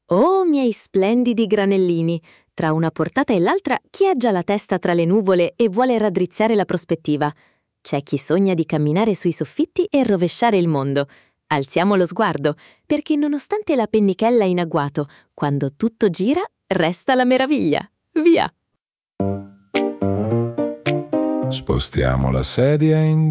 Oh, miei splendidi granellini! Tra una portata e l'altra, chi ha già la testa tra le nuvole e vuole raddrizzare la prospettiva? C'è chi sogna di camminare sui soffitti e rovesciare il mondo. Alziamo lo sguardo, perché nonostante la pennichella in agguato, quando tutto gira, resta la meraviglia. Via! Spostiamo la sedia in